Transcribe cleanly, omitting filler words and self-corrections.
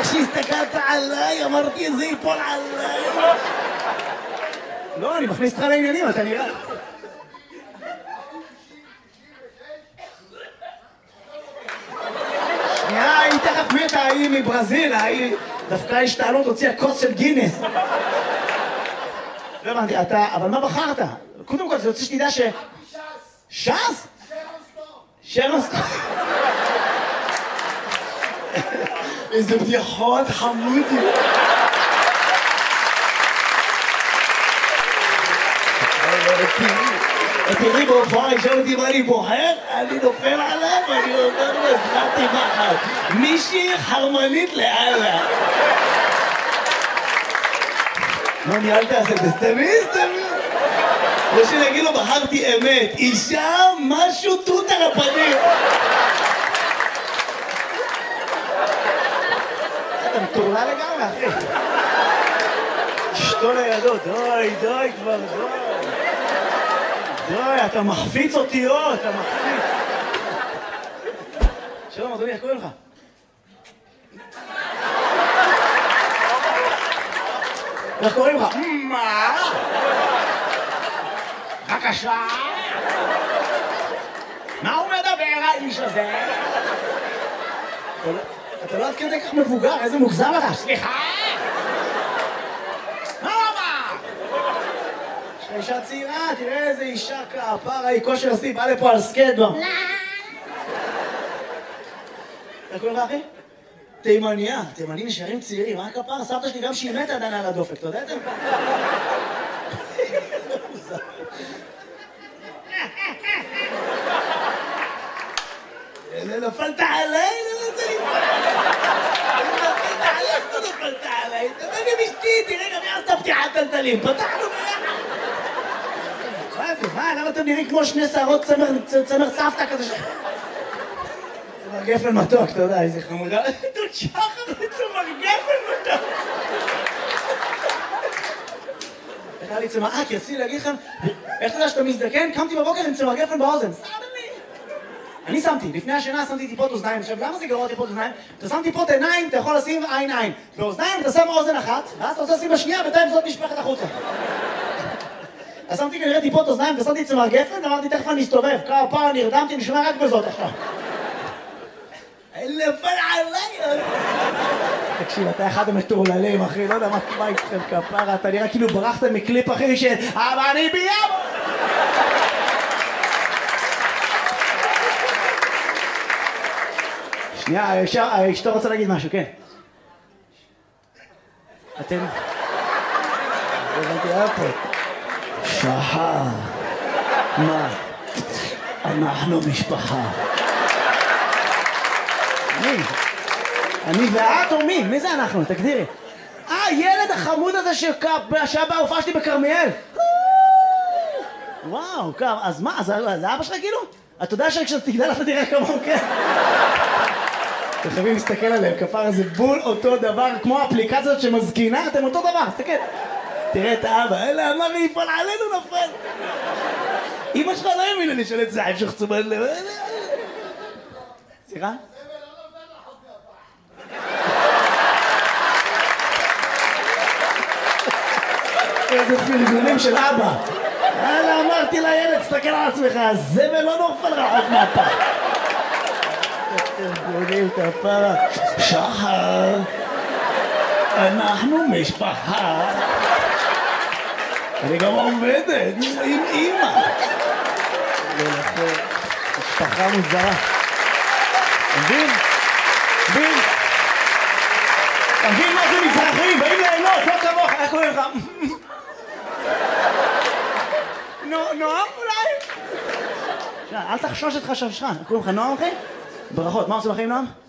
כשהסתכלת עליי, אמרתי, זה ייפול עליי. לא, אני מכניס אותך לעניינים, אתה נראה. שנייה, היא תכף מתה, היא מברזיל, היא דווקא השתעלות, הוציאה כוס של גינס. לא הבנתי, אתה, אבל מה בחרת? קודם כל, זה רוצה שתדע ש... ש"ס? שרון סטום. איזה בדיחות חמודי. תראי בהופעה, ישאל אותי מה אני בוחר, אני נופל עליו ואני אומר לו, הזכרתי מחר. מישהי חרמנית לאללה. מה ניהלת עשה? סתמי. או שנגיד לו, בחרתי אמת. אישה, משהו תות על הפנים. אתה מטורלה לגמרי, אחי. אשתו לידו, די כבר, די, אתה מחפיץ אותיות, אתה מחפיץ. שלום, אדוני, איך קוראים לך? איך קוראים לך? מה? בבקשה? מה הוא מדבר, האיש הזה? אתה לא עד כדי כך מבוגר, איזה מוגזם אתה? סליחה? מה הוא אמר? יש לך אישה צעירה, תראה איזה אישה כפרה, היא כושר עשי, באה לפה על סקייטבורד. איך קוראים לך, אחי? תימניה, תימנים נשארים צעירים, מה כפרה? סבתא שלי גם שהיא מתה עדיין על הדופק, אתה יודע את זה? נפלת עליי, לא רוצה ליפול נפלת עליי, לא נפלת עליי. תבוא גם אשתי, תראה גם יעשת פתיחת טלטלים, פתחנו ביחד. מה זה? מה? למה אתם נראים כמו שני שערות צמר סבתא כזה? צמר גפן מתוק, אתה יודע, איזה חמודה. דוד שחר צמר גפן מתוק. איך היה לי צמר... כי רציתי להגיד לכם, איך אתה יודע שאתה מזדקן? קמתי בבוקר עם צמר גפן באוזן. אני שמתי, לפני השינה שמתי טיפות אוזניים. עכשיו, למה זה גרוע טיפות אוזניים? אתה שם טיפות עיניים, אתה יכול לשים עין. באוזניים אתה שם אוזן אחת, ואז אתה רוצה לשים בשנייה, בינתיים זאת נשפכת החוצה. אז שמתי כנראה טיפות אוזניים, ושמתי צמר גפן, ואמרתי, תכף אני אסתובב. כמה פעם נרדמתי, נשמע רק בזאת עכשיו. נפל עליי! תקשיב, אתה אחד המטורללים, אחי, לא יודע מה איתכם כפרה, אתה נראה כאילו ברחת מקליפ, אחי, של אבל אני ביום! שנייה, אשתו רוצה להגיד משהו, כן. אתם... הבנתי, היה פה. שחר. מה? אנחנו משפחה. מי? אני ואת או מי? מי זה אנחנו? תגדירי. ילד החמוד הזה שהיה בהופעה שלי בכרמיאל. וואו, אז מה? זה אבא שלך כאילו? אתה יודע שכשאתה תגדל אתה תראה כמוהו, כן? אתם חייבים להסתכל עליהם, כפר זה בול אותו דבר, כמו האפליקציות שמזקינה, אתם אותו דבר, תסתכל. תראה את האבא, אלה אמר לי, יפול עלינו נפל. אמא שלך לא האמינה לי של את זה, הם שחצו בלב. סליחה? איזה פרגונים של אבא. אלה אמרתי לילד, תסתכל על עצמך, הזבל לא נופל רחוק מהפח. פרגונים כפרה. שחר, אנחנו משפחה. אני גם עובדת עם אמא. משפחה מוזרה. מבין? מבין מה זה מזרחים? באים ליהנות, לא כמוך. איך קוראים לך? נועם אולי? אל תחשוש את חשבשך. איך קוראים לך נועם אחי? ברכות. מה עושים לכם נועם?